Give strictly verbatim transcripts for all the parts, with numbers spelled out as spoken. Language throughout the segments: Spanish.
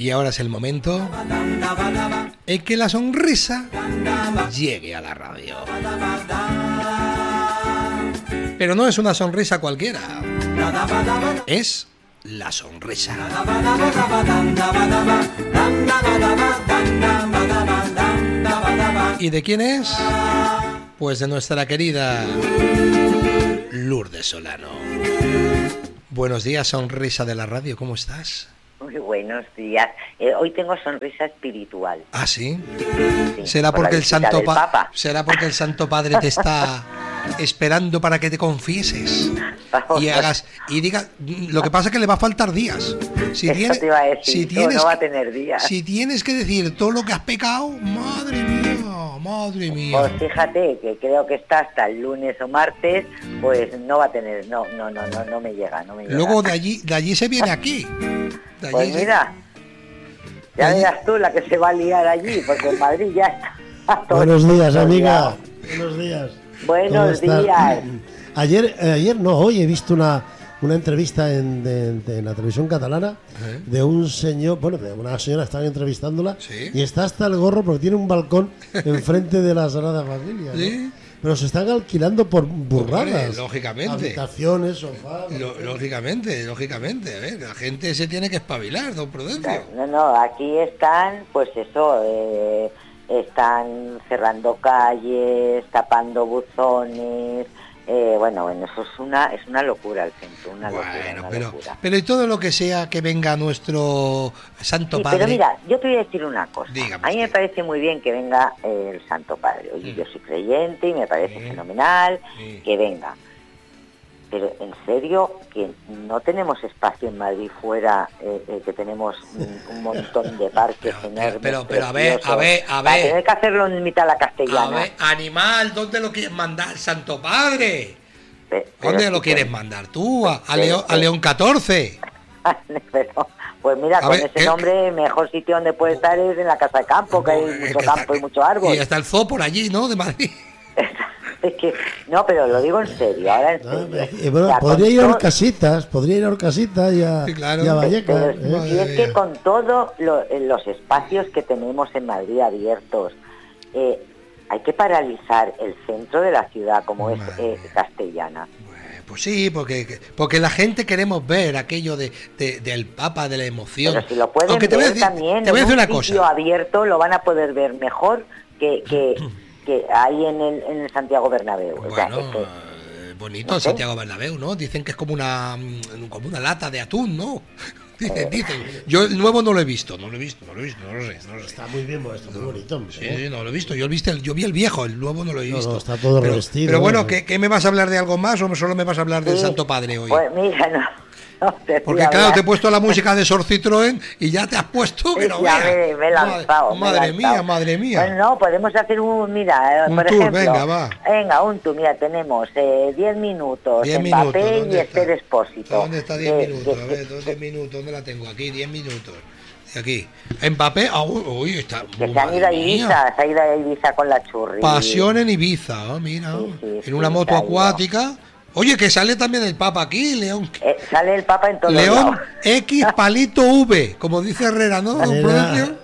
Y ahora es el momento en que la sonrisa llegue a la radio. Pero no es una sonrisa cualquiera. Es la sonrisa ¿y de quién es? Pues de nuestra querida Lourdes Solano. Buenos días, sonrisa de la radio, ¿cómo estás? Muy buenos días. Eh, hoy tengo sonrisa espiritual. ¿Ah, sí? Sí, ¿Será por porque la el Santo pa- pa- ¿Será porque el Santo Padre te está esperando para que te confieses? Y hagas y diga, lo que pasa es que le va a faltar días. Si Eso tienes, te iba a decir, si no, tienes, no va a tener días. Si tienes que decir todo lo que has pecado, madre mía, madre mía. Pues fíjate que creo que está hasta el lunes o martes, pues no va a tener, no, no, no, no, no me llega, no me llega. Luego de allí, de allí se viene aquí. De allí Pues se- mira, ya allí- verás tú la que se va a liar allí, porque en Madrid ya está todo. Buenos días, todo amiga. liado. Buenos días. Buenos ¿Cómo estás? días. Ayer, eh, ayer no, hoy he visto una, una entrevista en, de- de- en la televisión catalana ¿Eh? de un señor, bueno, de una señora, estaban entrevistándola Sí. y está hasta el gorro porque tiene un balcón enfrente de la Sagrada Familia, ¿no? Sí. Pero se están alquilando por burradas. Hombre, lógicamente. Habitaciones, sofás. Lo- lógicamente, lógicamente, a ver, la gente se tiene que espabilar, don Prudencio. No, no, aquí están, pues eso, eh, están cerrando calles, tapando buzones, eh, bueno, bueno, eso es una es una locura el centro, una locura, Bueno, una pero, locura. pero y todo lo que sea que venga nuestro Santo Sí, Padre. pero mira, yo te voy a decir una cosa. Dígame A mí me usted. parece muy bien que venga eh, el Santo Padre. Oye, Mm. yo soy creyente y me parece Sí. fenomenal Sí. que venga. Pero en serio, que no tenemos espacio en Madrid fuera, eh, eh, que tenemos un, un montón de parques Pero, enormes. pero, pero, a ver, preciosos, a ver, a para ver. tener que hacerlo en mitad de la A castellana. ver, animal, ¿dónde lo quieres mandar, Santo Padre? Pe- pero ¿Dónde sí lo que- quieres mandar tú? ¿A, a Pero- León, a León catorce? Pero, pues mira, A con ver, ese ¿qué- nombre, el mejor sitio donde puede estar es en la casa de campo, que hay Eh, mucho que está- campo y mucho árbol. Y está el zoo por allí, ¿no? De Madrid. Es que, no, pero lo digo en serio, ahora en Ah, serio. eh, bueno, O sea, podría con ir a todo- Orcasitas, podría ir a Orcasitas y a, Sí, claro. y a pero Vallecas. si- ¿eh? Madre y es que mía. con todos los espacios que tenemos en Madrid abiertos, eh, hay que paralizar el centro de la ciudad como es Madre eh, mía. Castellana. Pues sí, porque, porque la gente queremos ver aquello de, de- del Papa, de la emoción. Pero si lo pueden Aunque te voy a ver decir, también te voy a en decir un una sitio cosa. abierto, lo van a poder ver mejor que, que, que hay en el, en el Santiago Bernabéu. O sea, Bueno, es que- eh, bonito no sé. Santiago Bernabéu, ¿no? Dicen que es como una mm, como una lata de atún, ¿no? Dicen, dicen. Yo el nuevo no lo he visto, no lo he visto, no lo he visto, no lo sé, no lo sé. Está muy bien, está muy bonito. hombre. Sí, sí, no lo he visto. Yo, el viste, yo vi el viejo, el nuevo no lo he No, visto. no, está todo pero, revestido, Pero bueno, ¿no? ¿qué, qué me vas a hablar de algo más o solo me vas a hablar del sí, Santo Padre hoy? Pues mira, no, no te voy Porque a claro, hablar. te he puesto la música de Sor Citroën y ya te has puesto que no ya veas. me, me he lanzado. Madre, me he madre mía, lanzado. madre mía. Bueno, no, podemos hacer un, mira, eh, Un por tour, ejemplo. venga, va. Venga, un tour, mira, tenemos eh, diez minutos, Diez Mbappé minutos, y ¿dónde está? Esther Expósito. ¿Dónde está diez Eh, minutos? que- A ver, ¿dónde diez minutos? ¿Dónde la tengo? Aquí, diez minutos. Aquí. Mbappé, ah, uy, uy, está. Que uy, se han madre ido a mía. Ibiza, se ha ido a Ibiza con la churri. Pasión en Ibiza, ah, mira. Sí, sí, en una sí, moto está ahí, acuática. Oye, que sale también el Papa aquí, León. Eh, sale el Papa en todos León lados. X palito V, como dice Herrera, ¿no? Don Era- Prudencio?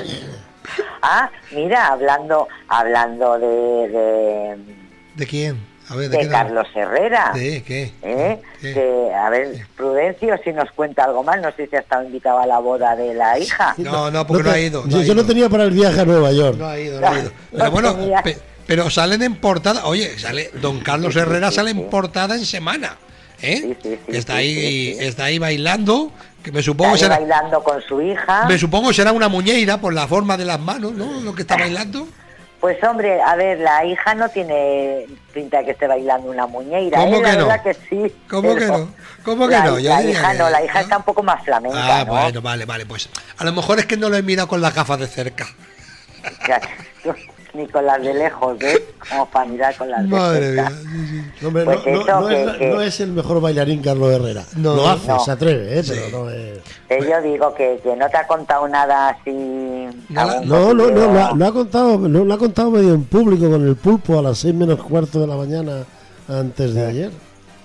Ah, mira, hablando hablando de, de, ¿De quién? A ver, ¿de, de quién Carlos Herrera. ¿De qué? ¿Eh? ¿Qué? Que, a ver, Prudencio, si nos cuenta algo más, no sé si ha estado invitado a la boda de la hija. No, no, porque no, te- ha ido. No yo ha yo ido. no tenía para el viaje a Nueva York. No ha ido, no ha ido. Pero bueno, Mira. pe- pero salen en portada. Oye, sale Don Carlos Sí, sí, Herrera sí, sale sí. en portada en semana. ¿Eh? Sí, sí, sí, está sí, ahí, sí, sí. está ahí bailando. Que me supongo Está ahí será, bailando con su hija. me supongo será una muñeira por la forma de las manos, ¿no? Lo que está bailando. Pues hombre, a ver, la hija no tiene pinta de que esté bailando una muñeira. ¿Cómo ¿eh? que La no? verdad que sí. ¿Cómo que pero no? ¿Cómo que la, no? Yo la diría hija que- no, la hija ¿no? está un poco más flamenca, Ah, ¿no? bueno, vale, vale, pues a lo mejor es que no lo he mirado con las gafas de cerca. O sea, ni con las de lejos, ¿ves? Como para mirar con las Madre de cerca. mía. sí, sí. No, hombre, Pues no, no- eso no que- es, la- que- no es el mejor bailarín Carlos Herrera. No, lo hace, no. se atreve, ¿eh? Sí. Pero no es... Que yo digo que, que no te ha contado nada así... No la- algún No, no, no, cotilleo. lo ha, lo ha contado, no, lo ha contado medio en público con el pulpo a las seis menos cuarto de la mañana antes de ayer.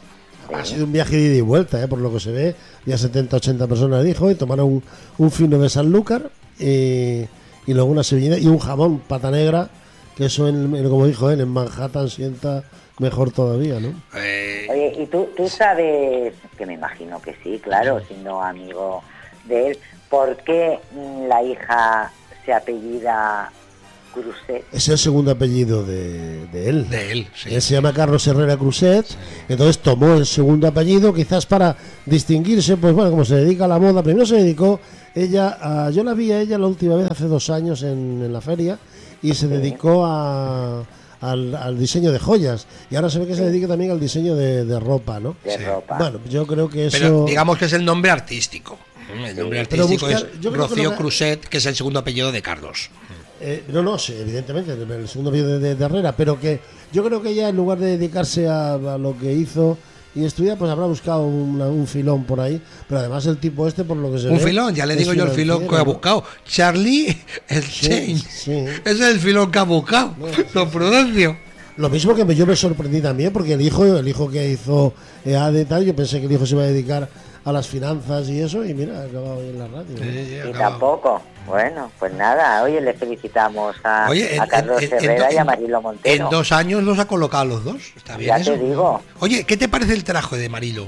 Ha sido un viaje de ida y vuelta, ¿eh? Por lo que se ve. Ya setenta, ochenta personas dijo y tomaron un, un fino de Sanlúcar y, y luego una sevillana y un jamón pata negra, que eso, en, en, como dijo él, en Manhattan sienta mejor todavía, ¿no? Eh... Oye, y tú, tú sabes, que me imagino que sí, claro, siendo amigo de él, ¿por qué la hija se apellida Cruzet? Es el segundo apellido de, de él. De él, sí. Él se llama Carlos Herrera Cruzet, sí. Entonces tomó el segundo apellido, quizás para distinguirse, pues bueno, como se dedica a la moda. Primero se dedicó ella a... Yo la vi a ella la última vez hace dos años en, en la feria y se sí. dedicó a... Al, al diseño de joyas y ahora se ve que sí. se dedica también al diseño de, de ropa, ¿no? De sí. ropa. Bueno, yo creo que eso... Pero digamos que es el nombre artístico. El nombre sí. artístico buscar, es Rocío que... Cruzet, que es el segundo apellido de Carlos. Eh, no, no, sí, evidentemente, el segundo apellido de, de, de Herrera, pero que yo creo que ella, en lugar de dedicarse a, a lo que hizo y estudiar, pues habrá buscado una, un filón por ahí, pero además el tipo este, por lo que se un ve... Un filón, ya le digo yo el filón que ha buscado. Charlie, el sí, Change. Sí. Ese es el filón que ha buscado. No, sí, Don Prudencio. Lo mismo que me, yo me sorprendí también, porque el hijo el hijo que hizo E A D tal, yo pensé que el hijo se iba a dedicar a las finanzas y eso, y mira, ha acabado hoy en la radio. Sí, y tampoco. Bueno, pues nada, oye, le felicitamos a, oye, en, a Carlos en, Herrera en, y a Marilo Montero. En dos años los ha colocado a los dos, está bien ya eso. te digo. Oye, ¿qué te parece el traje de Marilo?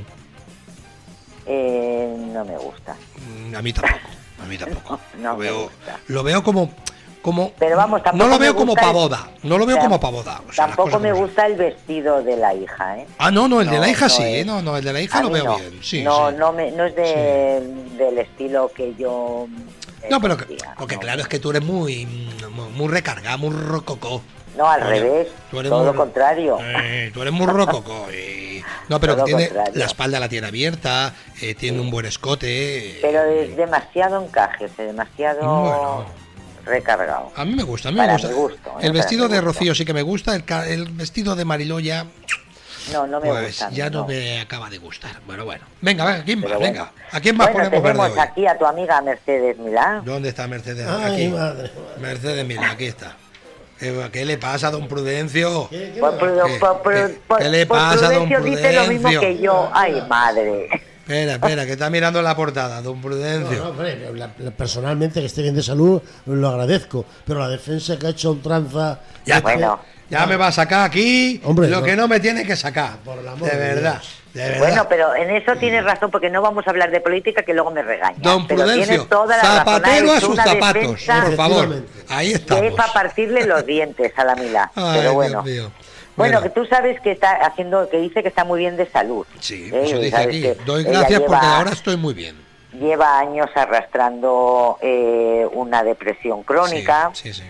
Eh, no me gusta. A mí tampoco, a mí tampoco. no, no lo, veo, me gusta. lo veo como... Como, pero vamos, no lo veo como para boda, no lo veo o sea, como para boda. O sea, tampoco me gusta el vestido de la hija, ¿eh? Ah, no, no, el no, de la hija no sí, es. no, no, el de la hija lo veo no. bien. Sí, no, sí. no, me, no es de, sí. del estilo que yo... No, pero que, porque no. claro, es que tú eres muy, muy, muy recargada, muy rococó. No, al Oye, revés, todo muy, lo contrario. Eh, tú eres muy rococó. Y, no, pero que tiene contrario. La espalda la tiene abierta, eh, tiene sí. un buen escote. Pero es demasiado encaje, es demasiado... Bueno. recargado. A mí me gusta, a mí para me gusta. Mi gusto, ¿eh? El vestido de gusto. Rocío sí que me gusta, el, el vestido de Mariló ya... No, no me pues gusta. Ya no, no me acaba de gustar. Bueno, bueno. Venga, venga, ¿quién más? Bueno. Venga. ¿A quién más bueno, ponemos verde tenemos hoy? aquí a tu amiga Mercedes Milán. ¿Dónde está Mercedes? Ay, aquí. Madre, madre. Mercedes Milán, aquí está. ¿Qué le pasa a don Prudencio? ¿Qué, qué, pues, ¿Qué, por, por, ¿Qué, por, ¿qué le por pasa a don Prudencio? Prudencio? Dice lo mismo que yo. Ay, madre. Espera, espera, que está mirando la portada, don Prudencio. No, no, hombre, la, la, personalmente que esté bien de salud lo agradezco, pero la defensa que ha hecho ultranza... Ya, este, bueno. Ya no. me va a sacar aquí hombre, lo no. que no me tiene que sacar. Por el amor de verdad, de, de verdad. Bueno, pero en eso tienes razón, porque no vamos a hablar de política que luego me regaña. Don pero Prudencio, toda la zapatero razón. a sus zapatos, por favor. Ahí estamos. Que es para partirle los dientes a la Milá. Ay, pero bueno. Dios mío. Bueno, bueno, que tú sabes que está haciendo, que dice que está muy bien de salud. Sí, ¿eh? eso dice aquí. Doy gracias lleva, porque ahora estoy muy bien. Lleva años arrastrando eh, una depresión crónica. Sí, sí, sí.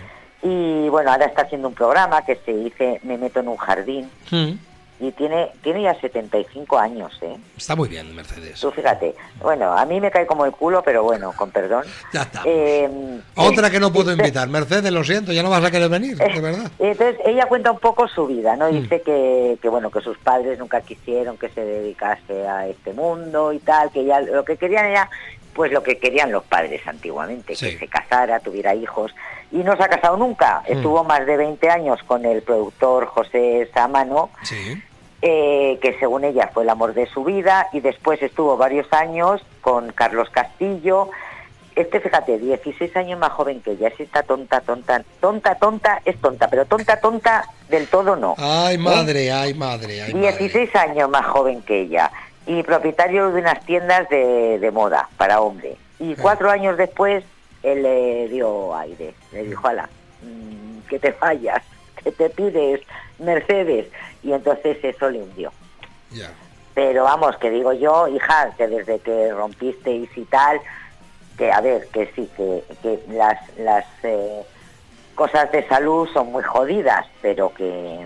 Y bueno, ahora está haciendo un programa que se dice Me meto en un jardín. Mm. Y tiene tiene ya setenta y cinco años, ¿eh? Está muy bien, Mercedes. Tú fíjate. Bueno, a mí me cae como el culo, pero bueno, con perdón. Ya está. Eh, Otra que no puedo invitar. Mercedes, lo siento, ya no vas a querer venir, de verdad. Entonces, ella cuenta un poco su vida, ¿no? Mm. Dice que, que, bueno, que sus padres nunca quisieron que se dedicase a este mundo y tal, que ya lo que querían era, pues lo que querían los padres antiguamente, sí. que se casara, tuviera hijos, y no se ha casado nunca. Mm. Estuvo más de veinte años con el productor José Sámano, sí. eh, que según ella fue el amor de su vida, y después estuvo varios años con Carlos Castillo. Este, fíjate, dieciséis años más joven que ella, es esta tonta, tonta, tonta, tonta, es tonta, pero tonta, tonta del todo no. Ay, madre, ¿eh? ay, madre, ay, dieciséis madre. años más joven que ella, y propietario de unas tiendas de, de moda para hombre. Y cuatro eh. años después, él le dio aire, le dijo, ala, mmm, que te vayas, que te pides, Mercedes, y entonces eso le hundió. Yeah. Pero vamos, que digo yo, hija, que desde que rompisteis y tal, que a ver, que sí, que, que las, las eh, cosas de salud son muy jodidas, pero que,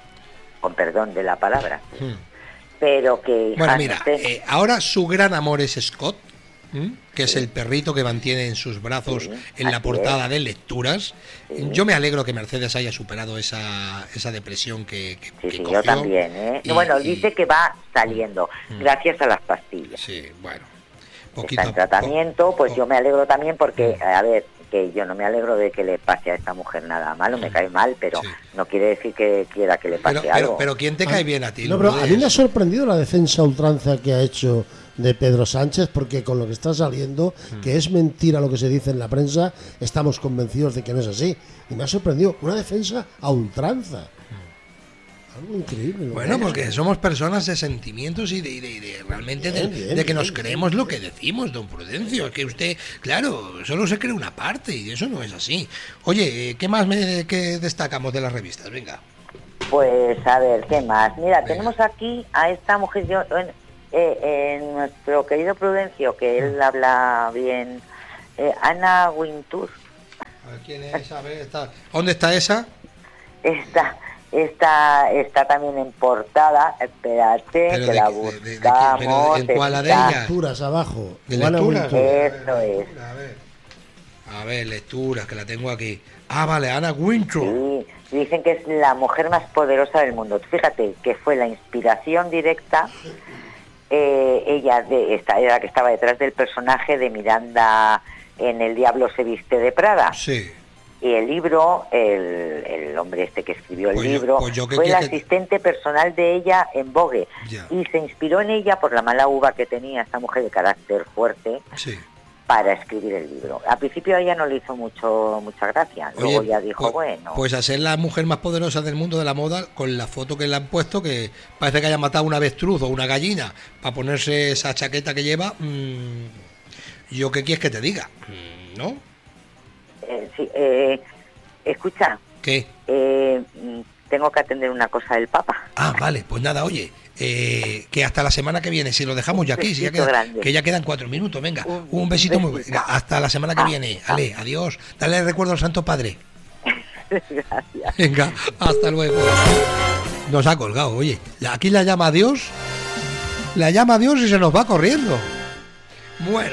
con perdón de la palabra, hmm. pero que... Bueno, mira, no sé. eh, ahora su gran amor es Scott, ¿Mm? que sí. es el perrito que mantiene en sus brazos sí, en la portada es. de lecturas. Sí. Yo me alegro que Mercedes haya superado esa, esa depresión que, que, sí, que sí, cogió. Yo también, ¿eh? Y, bueno, y, dice que va saliendo, mm. gracias a las pastillas. Sí, bueno. Poquito, Está en tratamiento, pues po- yo me alegro también porque, mm. a ver, que yo no me alegro de que le pase a esta mujer nada malo, me cae mal, pero Sí. no quiere decir que quiera que le pase Pero, algo. pero, pero ¿quién te cae bien a ti? No, pero a mí Lourdes? me ha sorprendido la defensa a ultranza que ha hecho de Pedro Sánchez, porque con lo que está saliendo, que es mentira lo que se dice en la prensa, estamos convencidos de que no es así. Y me ha sorprendido una defensa a ultranza. Algo increíble. ¿no? Bueno, porque somos personas de sentimientos y de, y de- y de realmente de, Bien, bien, de que nos bien, creemos lo que decimos, don Prudencio. Es que usted, claro, solo se cree una parte y eso no es así. Oye, eh, ¿qué más me, qué destacamos de las revistas? Venga. Pues a ver, ¿qué más? Mira, Venga. tenemos aquí a esta mujer, yo, en, eh, en nuestro querido Prudencio, que él habla bien, eh, Ana Wintour, A ver, ¿quién es? A ver, está. ¿Dónde está esa? está, está, está también en portada, espérate, Pero que de la qué- de- de- de qué- buscamos. pero ¿en cuál la de está- ella? Lecturas abajo. ¿De Juana lecturas? Wintour. Eso es. A ver. A ver, lecturas, que la tengo aquí. Ah, vale, Ana Wintour. Sí, dicen que es la mujer más poderosa del mundo. Fíjate que fue la inspiración directa. Eh, ella de, esta, era la que estaba detrás del personaje de Miranda en El diablo se viste de Prada. Sí. Y el libro, el, el hombre este que escribió el Pues yo- libro, pues yo que fue el quiero que- asistente personal de ella en Vogue. Ya. Y se inspiró en ella por la mala uva que tenía esta mujer de carácter fuerte Sí. para escribir el libro. Al principio a ella no le hizo mucho mucha gracia. Luego Oye, ya dijo, pues, bueno... Pues a ser la mujer más poderosa del mundo de la moda, con la foto que le han puesto, que parece que haya matado una avestruz o una gallina para ponerse esa chaqueta que lleva. mmm, ¿Yo qué quieres que te diga? Mm, ¿No? Eh, sí, eh, escucha, ¿Qué? eh, mm, tengo que atender una cosa del Papa. Ah, vale, pues nada, oye, eh, que hasta la semana que viene, si lo dejamos ya aquí, si ya besito queda- grande. que ya quedan cuatro minutos, venga, un, Un besito muy besito. venga, hasta la semana que Ah, viene, ah. Ale, adiós, dale recuerdo al Santo Padre, Gracias. venga, hasta luego. Nos ha colgado, oye, la- aquí la llama a Dios, la llama a Dios y se nos va corriendo. Bueno,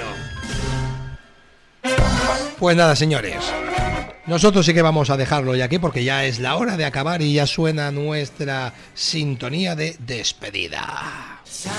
pues nada, señores. Nosotros sí que vamos a dejarlo ya aquí porque ya es la hora de acabar y ya suena nuestra sintonía de despedida.